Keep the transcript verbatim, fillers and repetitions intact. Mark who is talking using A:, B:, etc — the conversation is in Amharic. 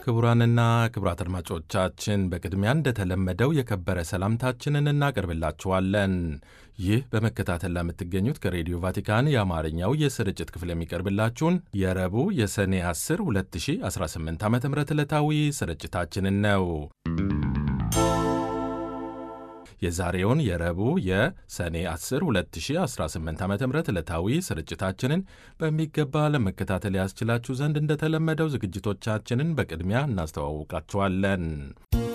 A: ክቡራንና ክቡራት አድማጮቻችን በቅድሚያ እንደተለመደው የከበረ ሰላምታችንን እናቀርብላችኋለን። ይህ በመከታተል ለምትገኙት ከሬዲዮ ቫቲካን የአማርኛው የስርጭት ክፍል የሚቀርብላችሁን የረቡዕ የሰኔ አስር ሁለት ሺህ አስራ ስምንት ዓ ም ዕለታዊ ስርጭታችንን ነው። የዛሬውን የረቡዕ የሰኔ አስር ሁለት ሺህ አስራ ስምንት ዓ ም ዕለታዊ ስርጭታችንን በሚገባ ለመከታተል ያስችላችሁ ዘንድ እንደተለመደው ዝግጅቶቻችንን በቅድሚያ እናስተዋውቃችኋለን።